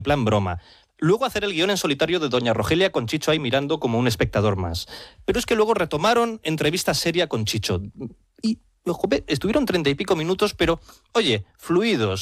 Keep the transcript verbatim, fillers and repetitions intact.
plan broma. Luego hacer el guión en solitario de Doña Rogelia con Chicho ahí mirando como un espectador más. Pero es que luego retomaron entrevista seria con Chicho. Y, joder, estuvieron treinta y pico minutos, pero, oye, fluidos.